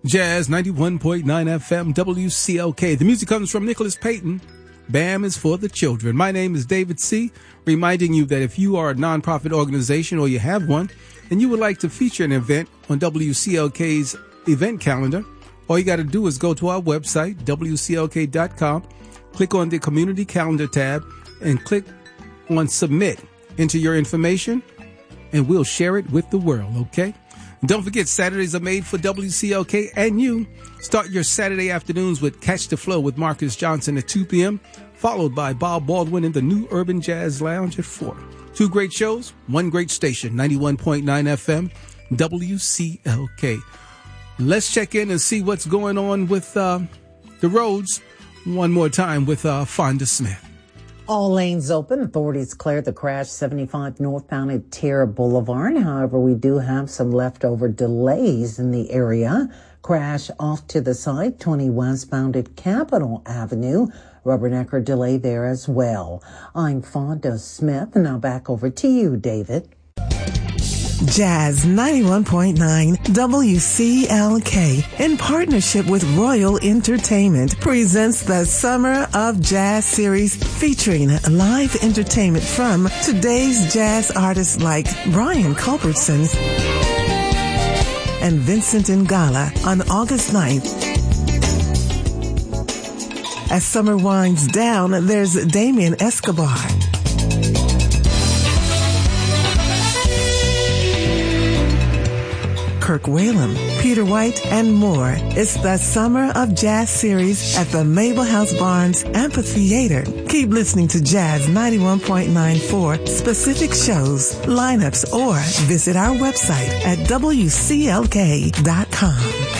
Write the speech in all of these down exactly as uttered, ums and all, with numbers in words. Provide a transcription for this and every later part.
Jazz ninety-one point nine F M, W C L K. The music comes from Nicholas Payton. BAM is for the children. My name is David C., reminding you that if you are a nonprofit organization or you have one, and you would like to feature an event on W C L K's event calendar, all you got to do is go to our website, W C L K dot com, click on the Community Calendar tab, and click on Submit. Enter your information, and we'll share it with the world, okay? Don't forget, Saturdays are made for W C L K and you. Start your Saturday afternoons with Catch the Flow with Marcus Johnson at two p.m., followed by Bob Baldwin in the New Urban Jazz Lounge at four. Two great shows, one great station, ninety-one point nine F M, W C L K. Let's check in and see what's going on with uh, the roads one more time with uh, Fonda Smith. All lanes open. Authorities cleared the crash seventy-five northbound at Tierra Boulevard. However, we do have some leftover delays in the area. Crash off to the side, twenty westbound at Capitol Avenue. Rubbernecker delay there as well. I'm Fonda Smith. Now back over to you, David. Jazz ninety-one point nine W C L K, in partnership with Royal Entertainment, presents the Summer of Jazz series featuring live entertainment from today's jazz artists like Brian Culbertson and Vincent Ngala on August ninth. As summer winds down, there's Damien Escobar, Kirk Whalum, Peter White, and more. It's the Summer of Jazz series at the Mabel House Barnes Amphitheater. Keep listening to Jazz ninety-one point nine for specific shows, lineups, or visit our website at W C L K dot com.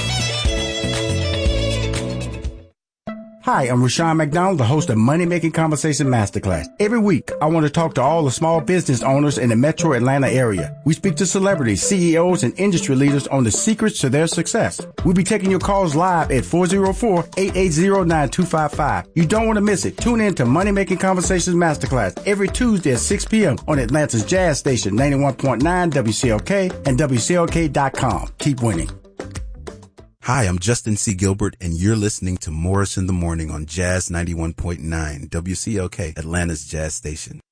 Hi, I'm Rushion McDonald, the host of Money Making Conversation Masterclass. Every week, I want to talk to all the small business owners in the metro Atlanta area. We speak to celebrities, C E Os, and industry leaders on the secrets to their success. We'll be taking your calls live at four oh four, eight eight zero, nine two five five. You don't want to miss it. Tune in to Money Making Conversations Masterclass every Tuesday at six p.m. on Atlanta's Jazz Station, ninety-one point nine W C L K and W C L K dot com. Keep winning. Hi, I'm Justin C. Gilbert, and you're listening to Morris in the Morning on Jazz ninety-one point nine W C L K, Atlanta's Jazz Station.